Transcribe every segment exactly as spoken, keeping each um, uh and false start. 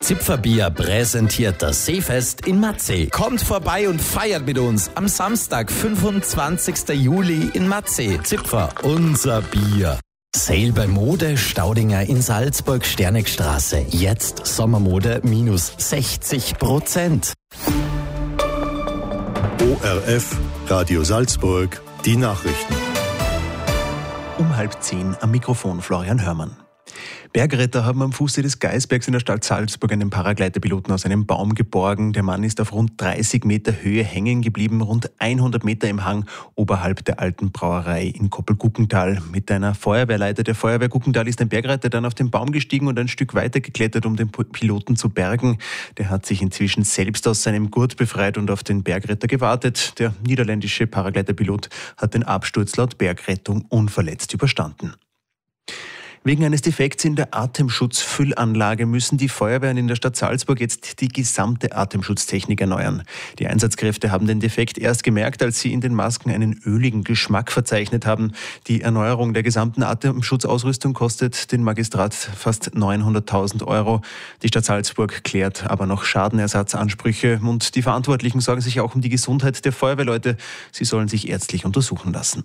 Zipferbier präsentiert das Seefest in Matzeh. Kommt vorbei und feiert mit uns am Samstag, fünfundzwanzigsten Juli in Matzeh. Zipfer, unser Bier. Sale bei Mode Staudinger in Salzburg, Sternegstraße. Jetzt Sommermode minus sechzig Prozent. O R F, Radio Salzburg, die Nachrichten. Um halb zehn am Mikrofon Florian Hörmann. Bergretter haben am Fuße des Geisbergs in der Stadt Salzburg einen Paragleiterpiloten aus einem Baum geborgen. Der Mann ist auf rund dreißig Meter Höhe hängen geblieben, rund hundert Meter im Hang oberhalb der alten Brauerei in Koppel-Guggental. Mit einer Feuerwehrleiter der Feuerwehr Guggental ist ein Bergretter dann auf den Baum gestiegen und ein Stück weiter geklettert, um den Piloten zu bergen. Der hat sich inzwischen selbst aus seinem Gurt befreit und auf den Bergretter gewartet. Der niederländische Paragleiterpilot hat den Absturz laut Bergrettung unverletzt überstanden. Wegen eines Defekts in der Atemschutzfüllanlage müssen die Feuerwehren in der Stadt Salzburg jetzt die gesamte Atemschutztechnik erneuern. Die Einsatzkräfte haben den Defekt erst gemerkt, als sie in den Masken einen öligen Geschmack verzeichnet haben. Die Erneuerung der gesamten Atemschutzausrüstung kostet den Magistrat fast neunhunderttausend Euro. Die Stadt Salzburg klärt aber noch Schadenersatzansprüche und die Verantwortlichen sorgen sich auch um die Gesundheit der Feuerwehrleute. Sie sollen sich ärztlich untersuchen lassen.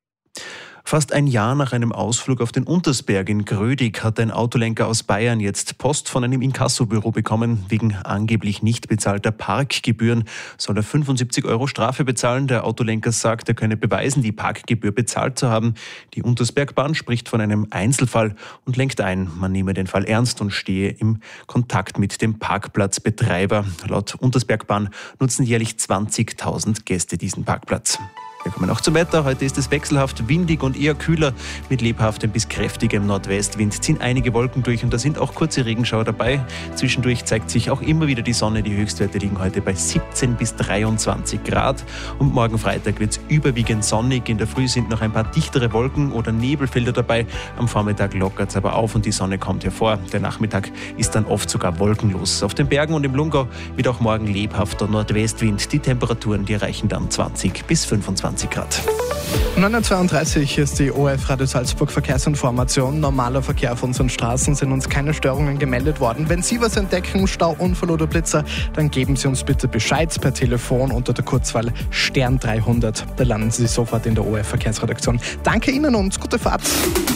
Fast ein Jahr nach einem Ausflug auf den Untersberg in Grödig hat ein Autolenker aus Bayern jetzt Post von einem Inkassobüro bekommen. Wegen angeblich nicht bezahlter Parkgebühren soll er fünfundsiebzig Euro Strafe bezahlen. Der Autolenker sagt, er könne beweisen, die Parkgebühr bezahlt zu haben. Die Untersbergbahn spricht von einem Einzelfall und lenkt ein, man nehme den Fall ernst und stehe im Kontakt mit dem Parkplatzbetreiber. Laut Untersbergbahn nutzen jährlich zwanzigtausend Gäste diesen Parkplatz. Wir kommen auch zum Wetter. Heute ist es wechselhaft, windig und eher kühler. Mit lebhaftem bis kräftigem Nordwestwind ziehen einige Wolken durch und da sind auch kurze Regenschauer dabei. Zwischendurch zeigt sich auch immer wieder die Sonne. Die Höchstwerte liegen heute bei siebzehn bis dreiundzwanzig Grad. Und morgen Freitag wird es überwiegend sonnig. In der Früh sind noch ein paar dichtere Wolken oder Nebelfelder dabei. Am Vormittag lockert es aber auf und die Sonne kommt hervor. Der Nachmittag ist dann oft sogar wolkenlos. Auf den Bergen und im Lungau wird auch morgen lebhafter Nordwestwind. Die Temperaturen, die erreichen dann zwanzig bis fünfundzwanzig Grad. neun Uhr zweiunddreißig ist die O R F Radio Salzburg Verkehrsinformation. Normaler Verkehr auf unseren Straßen, sind uns keine Störungen gemeldet worden. Wenn Sie was entdecken, Stau, Unfall oder Blitzer, dann geben Sie uns bitte Bescheid per Telefon unter der Kurzwahl Stern dreihundert. Da landen Sie sofort in der O R F Verkehrsredaktion. Danke Ihnen und gute Fahrt.